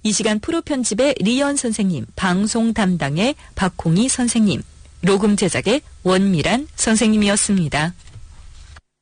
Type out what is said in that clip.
이 시간 프로 편집의 리연 선생님, 방송 담당의 박홍희 선생님, 녹음 제작의 원미란 선생님이었습니다.